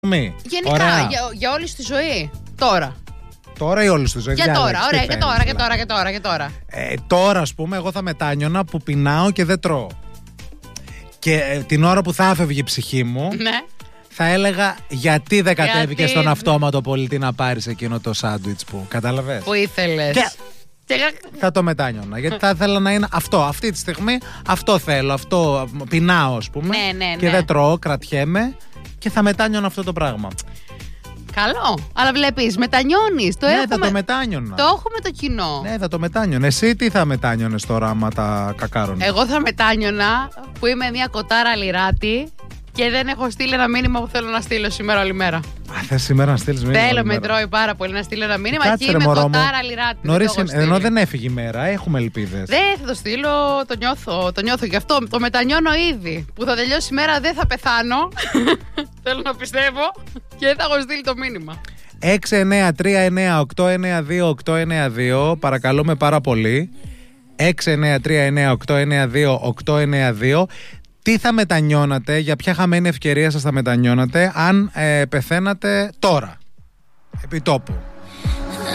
Γενικά, για όλη τη ζωή. Τώρα. Τώρα ή όλη τη ζωή. Για τώρα, ωραία, και τώρα. Τώρα, ας πούμε, εγώ θα μετάνιωνα που πεινάω και δεν τρώω. Και την ώρα που θα έφευγε η ψυχή μου, ναι, θα έλεγα γιατί δεν κατέβηκε στον αυτόματο πολιτή να πάρεις εκείνο το σάντουιτς που κατάλαβες. Που ήθελες. Θα το μετάνιωνα. Γιατί θα ήθελα να είναι αυτό. Αυτή τη στιγμή αυτό θέλω. Αυτό πεινάω, ας πούμε. Ναι. Και δεν τρώω, κρατιέμαι. Και θα μετάνιωνα αυτό το πράγμα. Καλό. Αλλά βλέπεις, μετανιώνεις. Θα το μετάνιωνα. Το έχουμε το κοινό. Ναι, θα το μετάνιωνα. Εσύ τι θα μετάνιωνες τώρα, άμα τα κακάρωνες? Εγώ θα μετάνιωνα που είμαι μια κοτάρα λιράτη και δεν έχω στείλει ένα μήνυμα που θέλω να στείλω σήμερα όλη μέρα. Θες σήμερα να στείλεις μήνυμα? Θέλω, με τρώει πάρα πολύ να στείλω ένα μήνυμα. Κάτσε, και είμαι κοτάρα λιράτη. Νωρίς, ενώ δεν έφυγε η μέρα, έχουμε ελπίδες. Δεν θα το στείλω, το νιώθω γι' αυτό. Το μετανιώνω ήδη. Που θα τελειώσει η μέρα, δεν θα πεθάνω. Θέλω να πιστεύω. Και δεν θα έχω στείλει το μήνυμα. 693-9-892-892. Παρακαλούμε πάρα πολύ. 693-9-892-892. Τι θα μετανιώνατε, για ποια χαμένη ευκαιρία σας θα μετανιώνατε αν πεθαίνατε τώρα, επί τόπου?